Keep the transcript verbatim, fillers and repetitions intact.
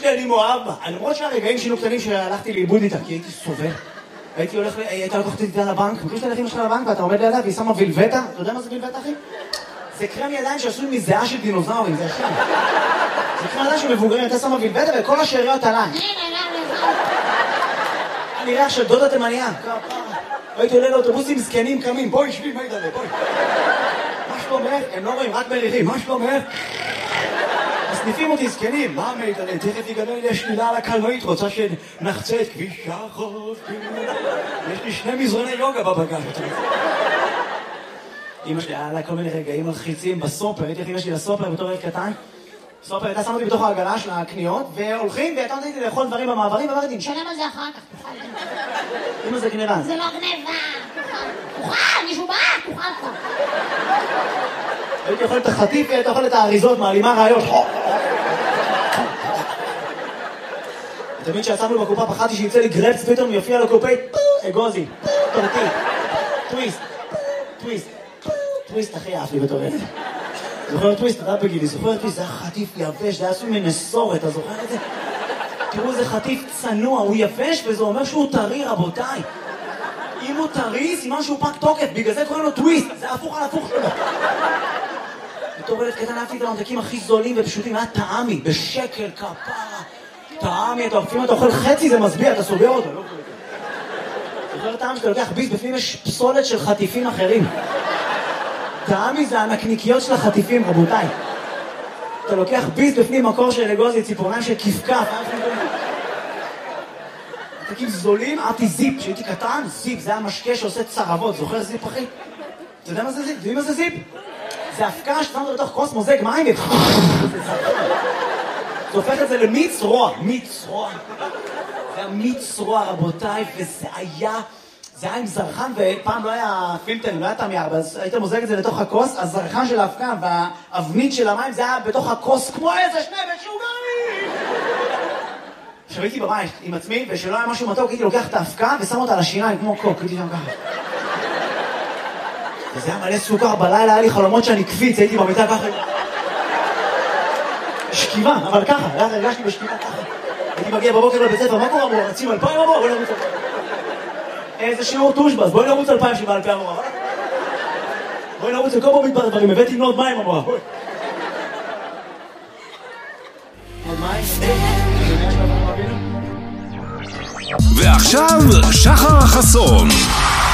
שלי, אני מאוהב בה. למרות שהרגעים שינו קטנים שהלכתי לאיבוד איתה, כי הייתי סובל. הייתי הולך, הייתה לקוחת איתה לבנק, מכיר שאתה הולך עם שלך לבנק ואתה עומד לידה והיא שמה וילבטה? אתה יודע מה זה וילבטה, אחי? זה קרם ידיים שעשוי מזיעה של דינוזאורים, זה השם. זה קרם ידיים של מבוגרים, אתה שמה וילבטה וכל השאריות עליי. אני ריח של דודה תימניה. הייתי עולה לאוטובוסים זקנים קמים, בואי שבי, מה ידעה, בואי. מה שלומך? הם לא רואים, רק מריחים, מה שלומך? מסניפים אותי זקנים, מה מידע, תכף יגדל לי השלילה על הקלנועית, רוצה שנחצה את כביש החוף. יש לי שני מזרוני יוגה בבגז. אמא שלי, היה לה כל מיני רגעים מלחיצים בסופר, הייתי הכי אמא שלי לסופר בתור ילד קטן. סופר, הייתה שמה אותי בתוך העגלה של הקניות, והולכים, והייתה נותנת לי לאכול דברים במעברים, ואמרתי, נשלם על זה אחר כך, תוכל. אמא זה גניבה. זה לא גניבה, תוכל, תוכל, מישהו בא, תוכל לך. הייתי אוכל את החטיף, והייתי אוכל את האריזות, מעלימה רעיות. תמיד שיצאנו בקופה, פחדתי שיצא לי גרפס, פתאום יופיע לקופאית, אגוזי, טורטי, טוויסט, טוויסט, טוויסט, הכי אהב לי בתור ילד. זוכר טוויסט, אתה בגילי, זוכר טוויסט, זה היה חטיף יבש, זה היה עשוי מנסורת, אתה זוכר את זה? תראו, זה חטיף צנוע, הוא יבש, וזה אומר שהוא טרי, רבותיי. אם הוא טרי, סימן שהוא פק תוקף, בגלל זה קוראים לו טוויסט, זה הפוך על הפוך שלו. בתור ילד קטן אהבתי את הממתקים הכי זולים ופשוטים, היה טעמי, בשקל, כפרה. טעמי, אתה אוכפים, אתה אוכל חצי, זה מסביע, אתה סוגר אותו. זוכר טעם שאתה לוקח ביס, בפנים יש פסולת של חטיפים אחרים. טעמי זה הנקניקיות של החטיפים, רבותיי. אתה לוקח ביס בפנים מקור של אגוזי, ציפורניים של כפכף. ממתקים זולים, אהבתי זיפ, כשהייתי קטן, זיפ, זה היה משקה שעושה צרבות, זוכר זיפ אחי? אתה יודע מה זה זיפ? אתה יודע מה זה זיפ? זה הפקה ששמת לתוך כוס מוזג מים ו... זה הופך את זה למיץ רוע, מיץ רוע. זה היה מיץ רוע, רבותיי, וזה היה... זה היה עם זרחן, ופעם לא היה פילטרים, לא היה טעם ירבה, אז היית מוזג את זה לתוך הכוס, הזרחן של ההפקה והאבנית של המים, זה היה בתוך הכוס כמו איזה שני משוגעים! עכשיו הייתי בבית עם עצמי, ושלא היה משהו מתוק, הייתי לוקח את ההפקה ושם אותה על השיניים, כמו קוק, הייתי שם ככה. וזה היה מלא סוכר, בלילה היה לי חלומות שאני קפיץ, הייתי במיטה ככה. שכיבה, אבל ככה, הרגשתי בשכיבה ככה. הייתי מגיע בבוקר לבית ספר, מה קורה אמור? רצים אלפיים אמור? בואי נרוץ אלפיים. איזה שיעור טושבס, בואי נרוץ אלפיים שבעה אלפיים אמור. בואי נרוץ לכל בו מתבר דברים, הבאתי לבנות מים אמור. עוד מים? ועכשיו שחר חסון.